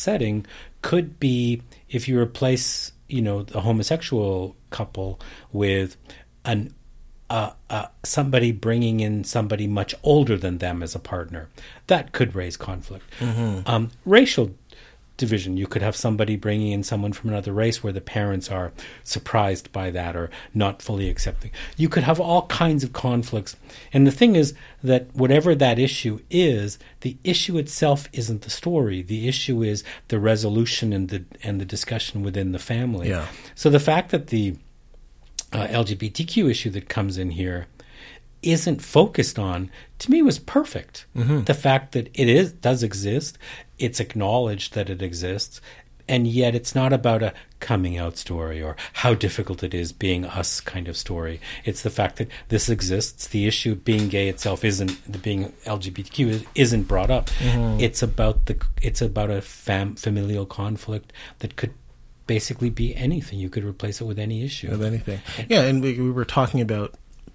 setting could be if you replace, the homosexual couple with somebody bringing in somebody much older than them as a partner. That could raise conflict. Racial division, you could have somebody bringing in someone from another race where the parents are surprised by that or not fully accepting. You could have all kinds of conflicts. And the thing is that whatever that issue is, the issue itself isn't the story. The issue is the resolution and the discussion within the family. Yeah. So the fact that the LGBTQ issue that comes in here isn't focused on, to me, was perfect. The fact that it does exist, it's acknowledged that it exists, and yet it's not about a coming out story or how difficult it is being us kind of story. It's the fact that this exists. The issue of being gay itself being LGBTQ isn't brought up. It's about a familial conflict that could basically be anything. You could replace it with any issue. With anything. Yeah, and we were talking about,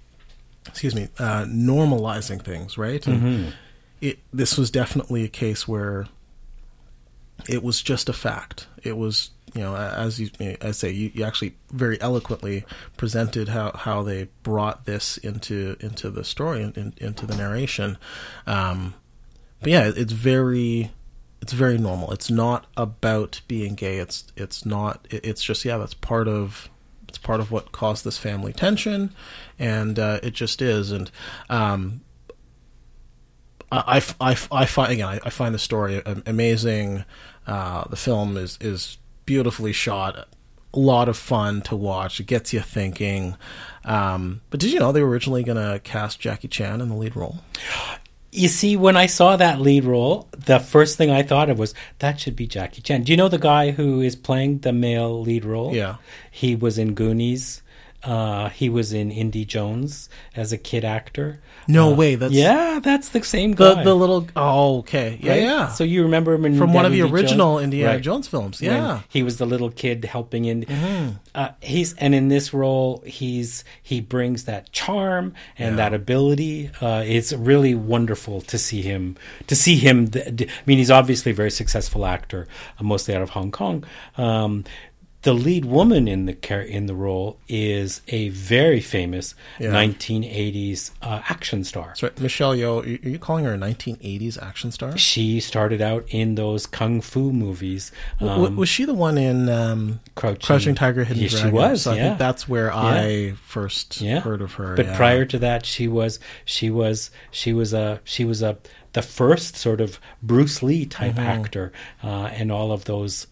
normalizing things, right? And this was definitely a case where it was just a fact. It was, as I say, you actually very eloquently presented how they brought this into the story and into the narration. But yeah, it's very normal. It's not about being gay. It's just that's part of what caused this family tension, and it just is. And I find the story amazing. The film is beautifully shot, a lot of fun to watch. It gets you thinking. But did you know they were originally going to cast Jackie Chan in the lead role? You see, when I saw that lead role, the first thing I thought of was, that should be Jackie Chan. Do you know the guy who is playing the male lead role? Yeah. He was in Goonies. He was in Indy Jones as a kid actor. No way. That's the same guy. The little. Oh, okay. Yeah, right? Yeah. So you remember him in from one of the Indiana original Jones? Indiana Jones films. Yeah. When he was the little kid helping in. And in this role, he brings that charm and that ability. It's really wonderful to see him. He's obviously a very successful actor, mostly out of Hong Kong. The lead woman in the role is a very famous 1980s action star. Sorry, Michelle Yeoh, are you calling her a 1980s action star? She started out in those kung fu movies. Was she the one in Crouching Tiger, Hidden Dragon? She was. So I think that's where I first heard of her. But prior to that, she was the first sort of Bruce Lee type actor in all of those.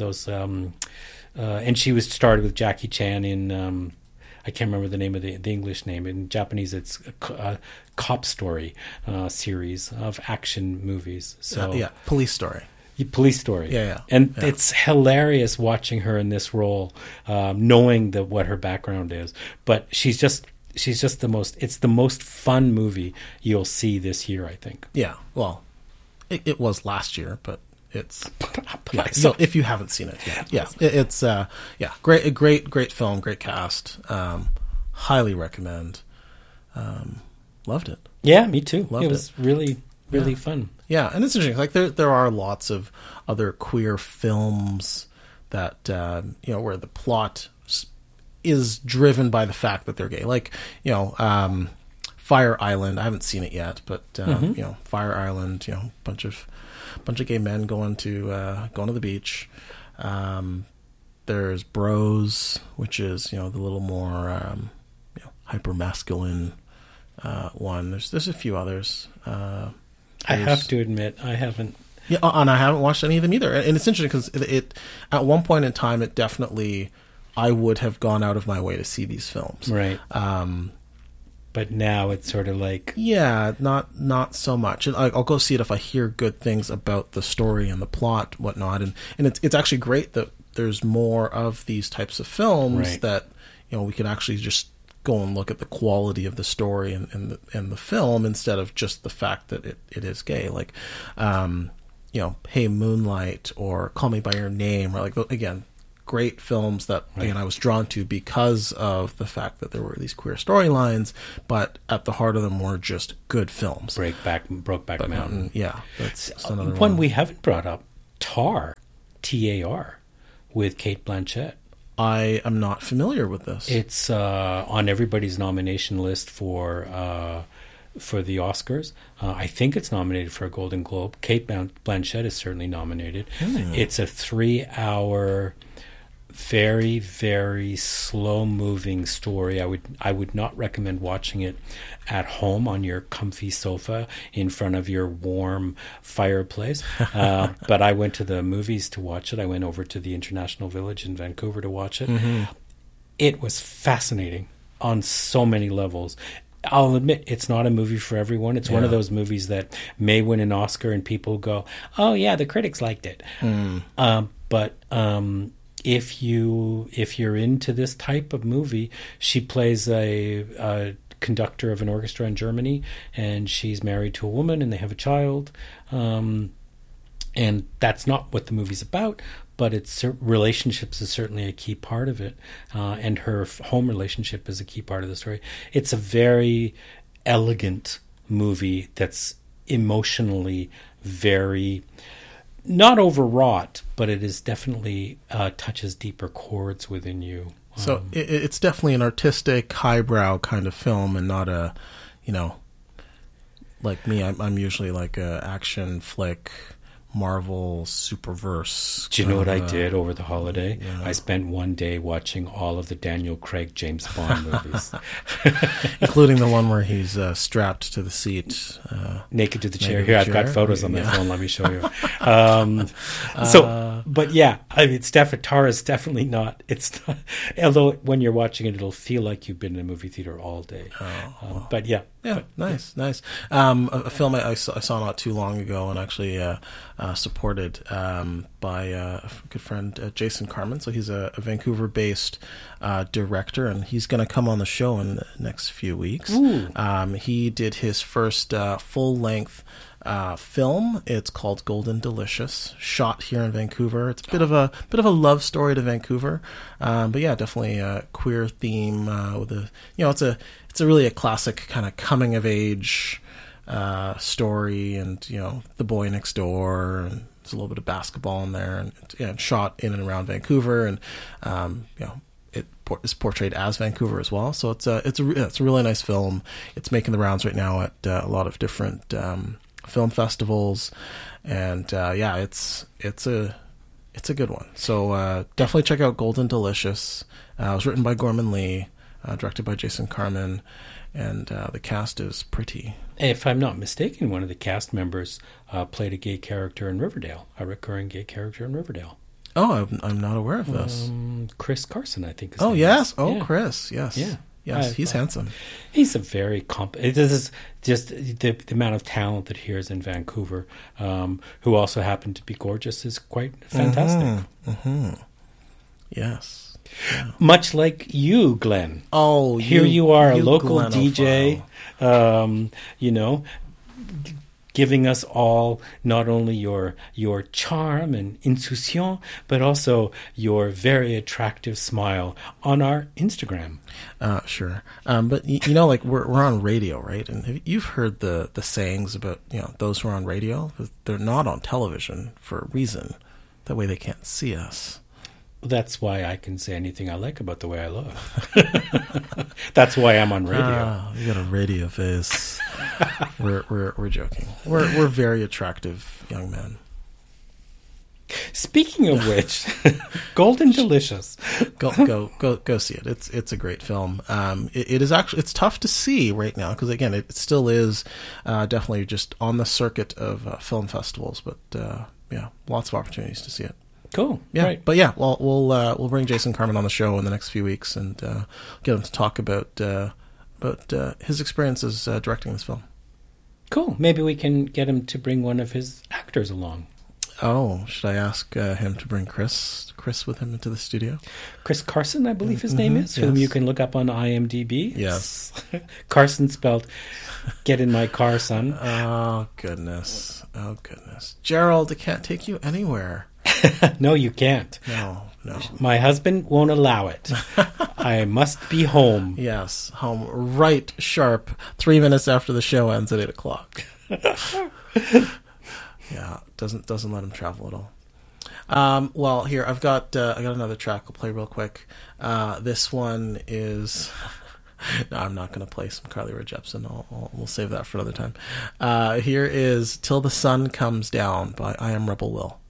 And she started with Jackie Chan in, I can't remember the name of the English name. In Japanese, it's a Cop Story series of action movies. So Police Story. Police Story. Yeah. And it's hilarious watching her in this role, knowing what her background is. But she's just it's the most fun movie you'll see this year, I think. Yeah. Well, it was last year, but it's if you haven't seen it yet. It's great film, great cast. Highly recommend. Loved it. Yeah, me too. Loved it was really fun. Yeah, and it's interesting. Like there are lots of other queer films that where the plot is driven by the fact that they're gay. Like Fire Island. I haven't seen it yet, but Fire Island. Bunch of gay men going to the beach. There's Bros, which is the little more hyper masculine one. There's a few others. I have to admit, I haven't. Yeah, and I haven't watched any of them either. And it's interesting because it at one point in time, it definitely, I would have gone out of my way to see these films. Right. But now it's sort of like... Yeah, not so much. And I'll go see it if I hear good things about the story and the plot, whatnot. And it's actually great that there's more of these types of films that we can actually just go and look at the quality of the story and the film instead of just the fact that it is gay. Like, Hey Moonlight or Call Me by Your Name, or again, great films that again I was drawn to because of the fact that there were these queer storylines, but at the heart of them were just good films. Brokeback Mountain. Yeah, that's another one we haven't brought up. Tar, T-A-R, with Cate Blanchett. I am not familiar with this. It's on everybody's nomination list for the Oscars. I think it's nominated for a Golden Globe. Cate Blanchett is certainly nominated. It's a 3-hour, very, very slow-moving story. I would not recommend watching it at home on your comfy sofa in front of your warm fireplace. But I went to the movies to watch it. I went over to the International Village in Vancouver to watch it. It was fascinating on so many levels. I'll admit, it's not a movie for everyone. It's one of those movies that may win an Oscar and people go, oh, yeah, the critics liked it. But if you're into this type of movie, she plays a conductor of an orchestra in Germany, and she's married to a woman, and they have a child. And that's not what the movie's about, but it's relationships is certainly a key part of it, and her home relationship is a key part of the story. It's a very elegant movie that's emotionally very not overwrought, but it is definitely touches deeper chords within you. So it's definitely an artistic, highbrow kind of film, and not a, like me, I'm usually like a action flick, Marvel Superverse. Do you know what I did over the holiday? I spent one day watching all of the Daniel Craig James Bond movies. Including the one where he's strapped to the seat. Naked to the chair. Here, I've got photos on my phone. Let me show you. But yeah, I mean, Tar is definitely not. It's not. Although when you're watching it, it'll feel like you've been in a movie theater all day. But yeah. Yeah, nice. A film I saw not too long ago, and actually supported by a good friend, Jason Carmen. So he's a Vancouver-based director, and he's going to come on the show in the next few weeks. He did his first full-length film. It's called Golden Delicious, shot here in Vancouver. It's a bit of a love story to Vancouver, but yeah, definitely a queer theme with it's really a classic kind of coming of age story, and the boy next door, and there's a little bit of basketball in there, and it's shot in and around Vancouver, and it is portrayed as Vancouver as well. So it's a really nice film. It's making the rounds right now at a lot of different film festivals, and it's a good one. So definitely check out Golden Delicious. It was written by Gorman Lee, directed by Jason Carmen, and the cast is pretty. If I'm not mistaken, one of the cast members played a gay character in Riverdale, a recurring gay character in Riverdale. Oh, I'm not aware of this. Chris Carson, I think. Yes. Yeah. Chris. Yes. Yeah. Yes, he's handsome. He's a very this is just the amount of talent that he is in Vancouver, who also happened to be gorgeous, is quite fantastic. Yes. Yeah. Much like you, Glenn. Oh, here you are, a local DJ, giving us all not only your charm and insouciance, but also your very attractive smile on our Instagram. Sure. But like we're on radio, right? And you've heard the sayings about those who are on radio. They're not on television for a reason. That way they can't see us. That's why I can say anything I like about the way I look. That's why I'm on radio. You got a radio face. We're joking. We're very attractive young men. Speaking of which, Golden Delicious. Go see it. It's a great film. It is actually, it's tough to see right now because again it still is definitely just on the circuit of film festivals, but lots of opportunities to see it. Cool. Yeah. Right. But yeah, we'll bring Jason Carmen on the show in the next few weeks and get him to talk about his experiences directing this film. Cool. Maybe we can get him to bring one of his actors along. Oh, should I ask him to bring Chris with him into the studio? Chris Carson, I believe his name is, whom you can look up on IMDb. Yes. Carson spelled get in my car, son. Oh, goodness. Gerald, it can't take you anywhere. No, you can't. No. My husband won't allow it. I must be home. Yes, home right sharp 3 minutes after the show ends at 8:00. Yeah, doesn't let him travel at all. Well, here I got another track. I'll play real quick. This one is. No, I'm not going to play some Carly Rae Jepsen. We'll save that for another time. Here is "Till the Sun Comes Down" by I Am Rebel Will.